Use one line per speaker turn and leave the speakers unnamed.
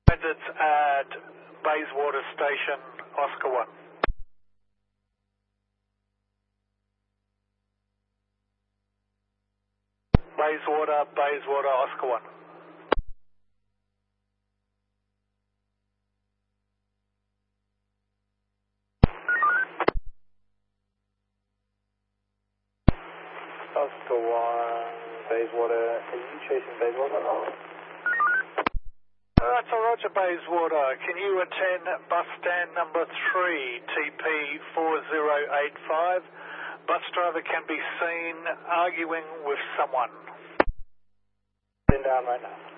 It's at Bayswater Station, Oscar 1. Bayswater, Oscar 1.
Oscar 1, Bayswater. Are you chasing Bayswater?
That's a Roger, Bayswater. Can you attend bus stand number 3, TP 4085? Bus driver can be seen arguing with someone.
Down right now.